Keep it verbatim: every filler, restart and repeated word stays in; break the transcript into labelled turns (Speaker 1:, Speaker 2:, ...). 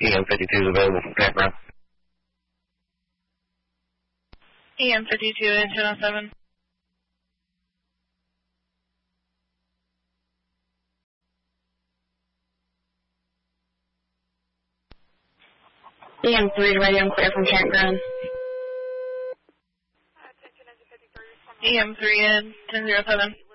Speaker 1: E M fifty-two is available from campground.
Speaker 2: E M fifty-two in ten oh seven.
Speaker 3: E M three ready and clear from campground.
Speaker 2: E M three in ten oh seven.